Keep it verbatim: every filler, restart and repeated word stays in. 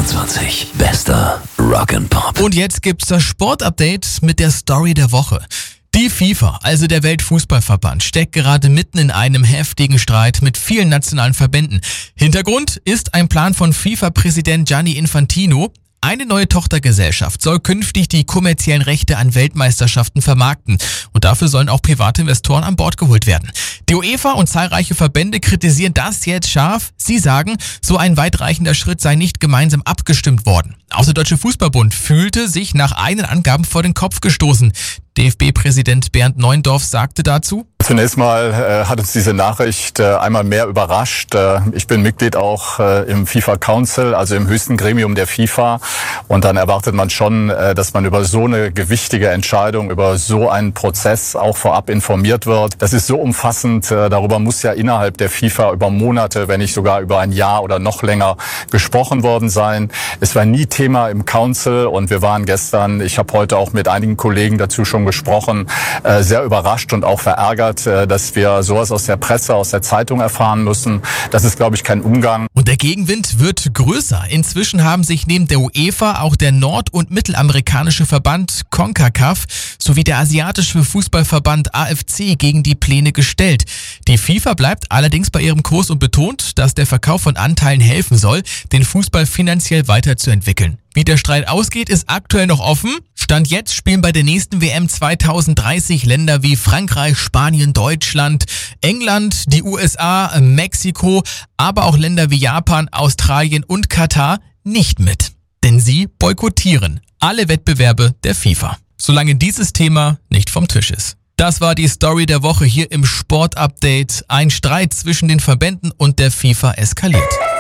vierundzwanzig. Bester Rock'n'Pop. Und jetzt gibt's das Sportupdate mit der Story der Woche. Die FIFA, also der Weltfußballverband, steckt gerade mitten in einem heftigen Streit mit vielen nationalen Verbänden. Hintergrund ist ein Plan von FIFA-Präsident Gianni Infantino. Eine neue Tochtergesellschaft soll künftig die kommerziellen Rechte an Weltmeisterschaften vermarkten. Und dafür sollen auch private Investoren an Bord geholt werden. Die UEFA und zahlreiche Verbände kritisieren das jetzt scharf. Sie sagen, so ein weitreichender Schritt sei nicht gemeinsam abgestimmt worden. Auch der Deutsche Fußballbund fühlte sich nach eigenen Angaben vor den Kopf gestoßen. D F B-Präsident Bernd Neuendorf sagte dazu: Zunächst mal äh, hat uns diese Nachricht äh, einmal mehr überrascht. Äh, ich bin Mitglied auch äh, im FIFA Council, also im höchsten Gremium der FIFA. Und dann erwartet man schon, äh, dass man über so eine gewichtige Entscheidung, über so einen Prozess auch vorab informiert wird. Das ist so umfassend. Äh, darüber muss ja innerhalb der FIFA über Monate, wenn nicht sogar über ein Jahr oder noch länger gesprochen worden sein. Es war nie Thema im Council und wir waren gestern, ich habe heute auch mit einigen Kollegen dazu schon gesprochen, äh, sehr überrascht und auch verärgert, äh, dass wir sowas aus der Presse, aus der Zeitung erfahren müssen. Das ist, glaube ich, kein Umgang. Und der Gegenwind wird größer. Inzwischen haben sich neben der UEFA auch der nord- und mittelamerikanische Verband CONCACAF sowie der asiatische Fußballverband A F C gegen die Pläne gestellt. Die FIFA bleibt allerdings bei ihrem Kurs und betont, dass der Verkauf von Anteilen helfen soll, den Fußball finanziell weiterzuentwickeln. Wie der Streit ausgeht, ist aktuell noch offen. Stand jetzt spielen bei der nächsten W M zweitausenddreißig Länder wie Frankreich, Spanien, Deutschland, England, die U S A, Mexiko, aber auch Länder wie Japan, Australien und Katar nicht mit. Denn sie boykottieren alle Wettbewerbe der FIFA, solange dieses Thema nicht vom Tisch ist. Das war die Story der Woche hier im Sportupdate. Ein Streit zwischen den Verbänden und der FIFA eskaliert.